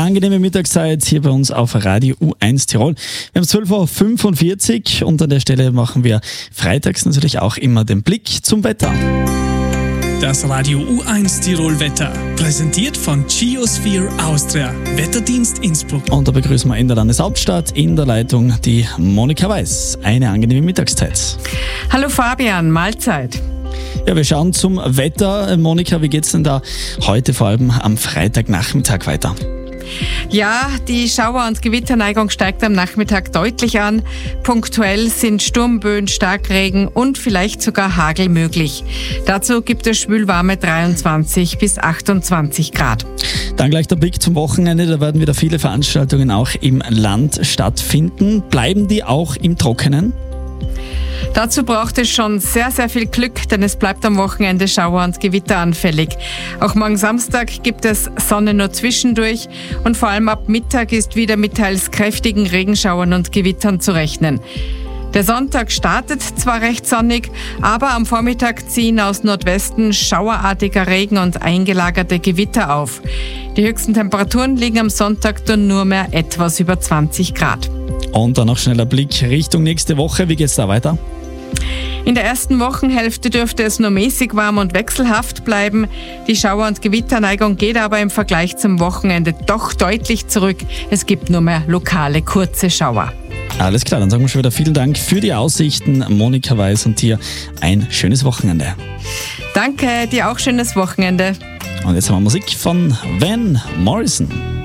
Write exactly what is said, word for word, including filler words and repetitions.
angenehme Mittagszeit hier bei uns auf Radio U eins Tirol. Wir haben zwölf Uhr fünfundvierzig und an der Stelle machen wir freitags natürlich auch immer den Blick zum Wetter. Das Radio U eins Tirol Wetter, präsentiert von Geosphere Austria, Wetterdienst Innsbruck. Und da begrüßen wir in der Landeshauptstadt in der Leitung die Monika Weiß. Eine angenehme Mittagszeit. Hallo Fabian, Mahlzeit. Ja, wir schauen zum Wetter. Monika, wie geht's denn da heute vor allem am Freitagnachmittag weiter? Ja, die Schauer- und Gewitterneigung steigt am Nachmittag deutlich an. Punktuell sind Sturmböen, Starkregen und vielleicht sogar Hagel möglich. Dazu gibt es schwülwarme dreiundzwanzig bis achtundzwanzig Grad. Dann gleich der Blick zum Wochenende. Da werden wieder viele Veranstaltungen auch im Land stattfinden. Bleiben die auch im Trockenen? Dazu braucht es schon sehr, sehr viel Glück, denn es bleibt am Wochenende Schauer- und Gewitter anfällig. Auch morgen Samstag gibt es Sonne nur zwischendurch und vor allem ab Mittag ist wieder mit teils kräftigen Regenschauern und Gewittern zu rechnen. Der Sonntag startet zwar recht sonnig, aber am Vormittag ziehen aus Nordwesten schauerartiger Regen und eingelagerte Gewitter auf. Die höchsten Temperaturen liegen am Sonntag dann nur mehr etwas über zwanzig Grad. Und dann noch schneller Blick Richtung nächste Woche. Wie geht's da weiter? In der ersten Wochenhälfte dürfte es nur mäßig warm und wechselhaft bleiben. Die Schauer- und Gewitterneigung geht aber im Vergleich zum Wochenende doch deutlich zurück. Es gibt nur mehr lokale kurze Schauer. Alles klar, dann sagen wir schon wieder vielen Dank für die Aussichten. Monika Weiß und dir ein schönes Wochenende. Danke, dir auch schönes Wochenende. Und jetzt haben wir Musik von Van Morrison.